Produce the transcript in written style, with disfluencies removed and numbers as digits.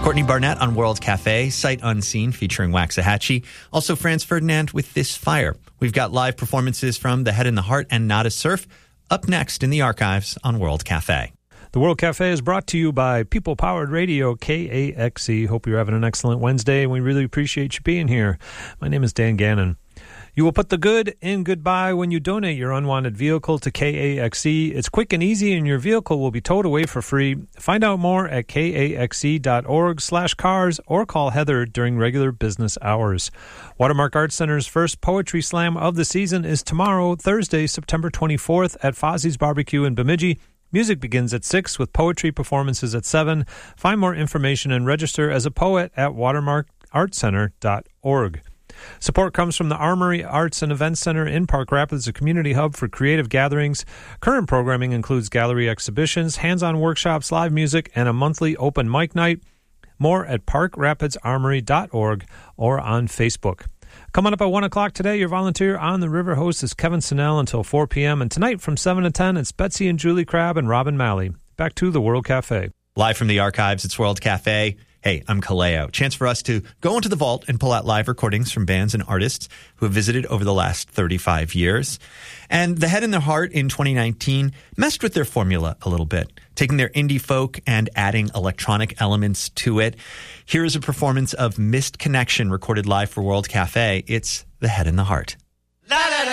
Courtney Barnett on World Cafe, Sight Unseen featuring Waxahachie. Also Franz Ferdinand with This Fire. We've got live performances from The Head and the Heart and Nada Surf up next in the archives on World Cafe. The World Cafe is brought to you by People Powered Radio, KAXE. Hope you're having an excellent Wednesday, and we really appreciate you being here. My name is Dan Gannon. You will put the good in goodbye when you donate your unwanted vehicle to KAXE. It's quick and easy, and your vehicle will be towed away for free. Find out more at kaxe.org/cars or call Heather during regular business hours. Watermark Art Center's first Poetry Slam of the season is tomorrow, Thursday, September 24th at Fozzie's Barbecue in Bemidji. Music begins at 6 with poetry performances at 7. Find more information and register as a poet at watermarkartcenter.org. Support comes from the Armory Arts and Events Center in Park Rapids, a community hub for creative gatherings. Current programming includes gallery exhibitions, hands-on workshops, live music, and a monthly open mic night. More at parkrapidsarmory.org or on Facebook. Coming up at 1 o'clock today, your volunteer on the river host is Kevin Sinnell until 4 p.m. And tonight from 7 to 10, it's Betsy and Julie Crabb and Robin Malley. Back to the World Cafe. Live from the archives, it's World Cafe. Hey, I'm Kaleo. Chance for us to go into the vault and pull out live recordings from bands and artists who have visited over the last 35 years. And The Head and the Heart in 2019 messed with their formula a little bit, taking their indie folk and adding electronic elements to it. Here is a performance of Missed Connection recorded live for World Cafe. It's The Head and the Heart.